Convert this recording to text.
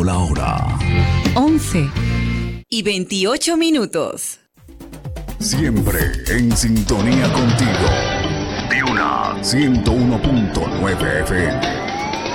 la hora. 11:28. Siempre en sintonía contigo. Piuna 101.9 FM.